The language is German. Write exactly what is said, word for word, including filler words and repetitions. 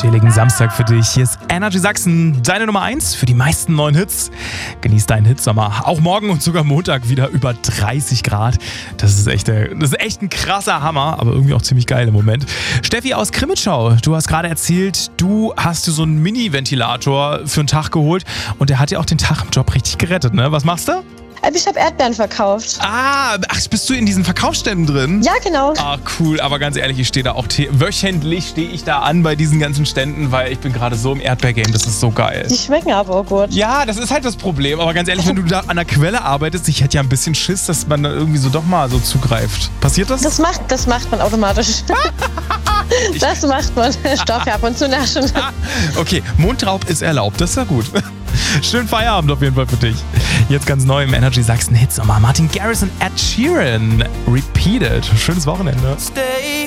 chilligen Samstag für dich. Hier ist Energy Sachsen, deine Nummer eins für die meisten neuen Hits. Genieß deinen Hitsommer. Auch morgen und sogar Montag wieder über dreißig Grad. Das ist echt, das ist echt ein krasser Hammer, aber irgendwie auch ziemlich geil im Moment. Steffi aus Krimitschau, du hast gerade erzählt, du hast dir so einen Mini-Ventilator für einen Tag geholt und der hat dir auch den Tag im Job richtig gerettet, ne? Was machst du? Ich habe Erdbeeren verkauft. Ah, ach, bist du in diesen Verkaufsständen drin? Ja, genau. Ah, cool. Aber ganz ehrlich, ich stehe da auch the- wöchentlich stehe ich da an bei diesen ganzen Ständen, weil ich bin gerade so im Erdbeergame. Das ist so geil. Die schmecken aber auch gut. Ja, das ist halt das Problem. Aber ganz ehrlich, wenn du da an der Quelle arbeitest, ich hätte ja ein bisschen Schiss, dass man da irgendwie so doch mal so zugreift. Passiert das? Das macht, das macht man automatisch. Das macht man. Stoff ab und zu naschen. Okay, Mundraub ist erlaubt. Das ist ja gut. Schönen Feierabend auf jeden Fall für dich. Jetzt ganz neu im Energy Sachsen Hitsommer. Martin Garrix und Ed Sheeran. Repeated. Schönes Wochenende. Stay